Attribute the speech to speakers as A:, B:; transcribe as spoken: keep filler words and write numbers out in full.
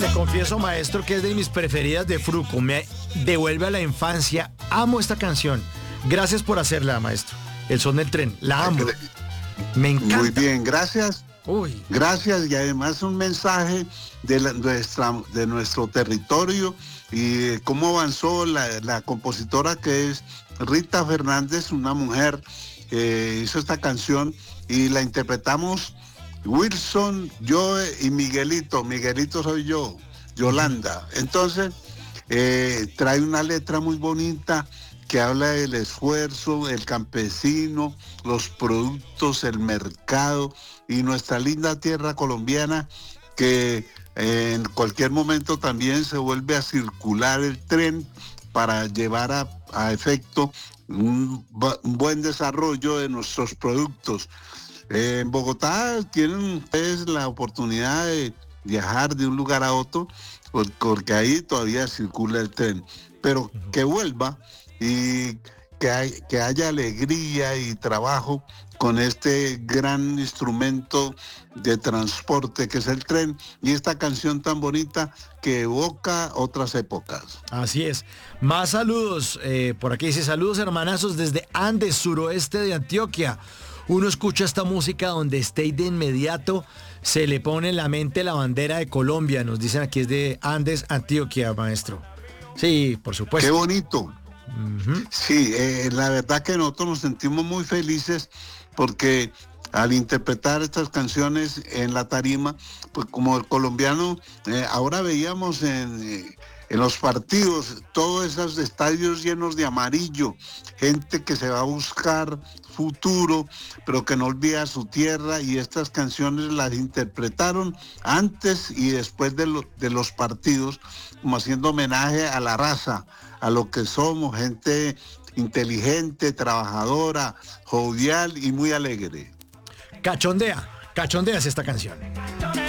A: Le confieso, maestro, que es de mis preferidas de Fruco. Me devuelve a la infancia. Amo esta canción. Gracias por hacerla, maestro. El son del tren. La amo. Me encanta.
B: Muy bien, gracias.
A: Uy.
B: Gracias, y además un mensaje de, la, nuestra, de nuestro territorio y cómo avanzó la, la compositora que es Rita Fernández, una mujer que hizo esta canción y la interpretamos Wilson, yo y Miguelito. Miguelito soy yo, Yolanda. Entonces, eh, trae una letra muy bonita que habla del esfuerzo, el campesino, los productos, el mercado y nuestra linda tierra colombiana, que eh, en cualquier momento también se vuelve a circular el tren para llevar a, a efecto un, un buen desarrollo de nuestros productos. Eh, en Bogotá tienen ustedes la oportunidad de viajar de un lugar a otro, porque ahí todavía circula el tren, pero que vuelva y que, hay, que haya alegría y trabajo con este gran instrumento de transporte que es el tren, y esta canción tan bonita que evoca otras épocas.
A: Así es. Más saludos. Eh, por aquí dice: saludos hermanazos desde Andes, suroeste de Antioquia. Uno escucha esta música donde esté y de inmediato se le pone en la mente la bandera de Colombia. Nos dicen aquí es de Andes, Antioquia, maestro. Sí, por supuesto.
B: Qué bonito. Uh-huh. Sí, eh, la verdad que nosotros nos sentimos muy felices porque al interpretar estas canciones en la tarima, pues como el colombiano, eh, ahora veíamos en, eh, en los partidos todos esos estadios llenos de amarillo, gente que se va a buscar futuro, pero que no olvida su tierra, y estas canciones las interpretaron antes y después de, lo, de los partidos, como haciendo homenaje a la raza, a lo que somos, gente inteligente, trabajadora, jovial y muy alegre.
A: Cachondea, cachondeas esta canción.